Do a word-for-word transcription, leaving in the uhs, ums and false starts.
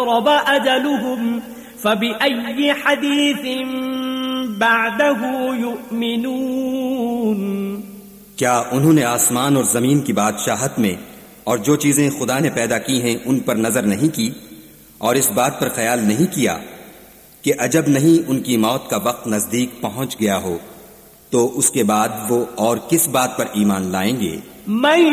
इक़्तरब अजलुहुम फबिअय्यि हदीसिन बअदहु युमिनून। क्या उन्होंने आसमान और जमीन की बादशाहत में और जो चीजें खुदा ने पैदा की हैं उन पर नजर नहीं की और इस बात पर ख्याल नहीं किया कि अजब नहीं उनकी मौत का वक्त नजदीक पहुंच गया हो, तो उसके बाद वो और किस बात पर ईमान लाएंगे।